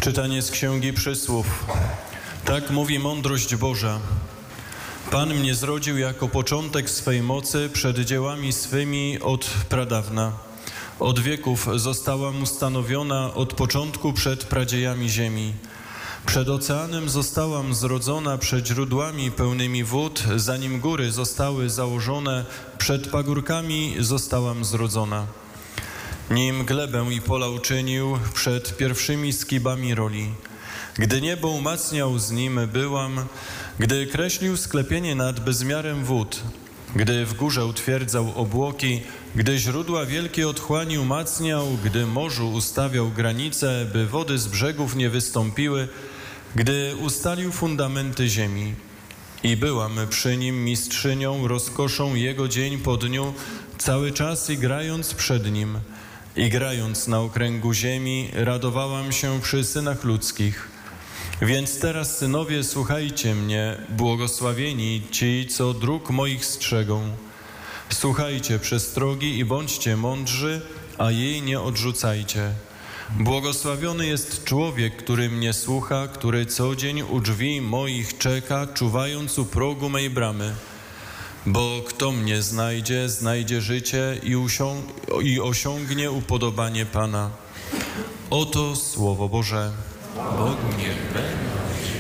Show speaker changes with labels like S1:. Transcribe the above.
S1: Czytanie z Księgi Przysłów. Tak mówi mądrość Boża. Pan mnie zrodził jako początek swej mocy przed dziełami swymi od pradawna. Od wieków zostałam ustanowiona, od początku przed pradziejami ziemi. Przed oceanem zostałam zrodzona, przed źródłami pełnymi wód, zanim góry zostały założone, przed pagórkami zostałam zrodzona. Nim glebę i pola uczynił, przed pierwszymi skibami roli. Gdy niebo umacniał, z nim byłam, gdy kreślił sklepienie nad bezmiarem wód, gdy w górze utwierdzał obłoki, gdy źródła wielkie otchłani umacniał, gdy morzu ustawiał granice, by wody z brzegów nie wystąpiły, gdy ustalił fundamenty ziemi. I byłam przy nim mistrzynią, rozkoszą jego dzień po dniu, cały czas igrając przed nim. I grając na okręgu ziemi, radowałam się przy synach ludzkich. Więc teraz, synowie, słuchajcie mnie, błogosławieni ci, co dróg moich strzegą. Słuchajcie przestrogi i bądźcie mądrzy, a jej nie odrzucajcie. Błogosławiony jest człowiek, który mnie słucha, który co dzień u drzwi moich czeka, czuwając u progu mej bramy. Bo kto mnie znajdzie, znajdzie życie i osiągnie upodobanie Pana. Oto Słowo Boże.
S2: Bogu niech będzie.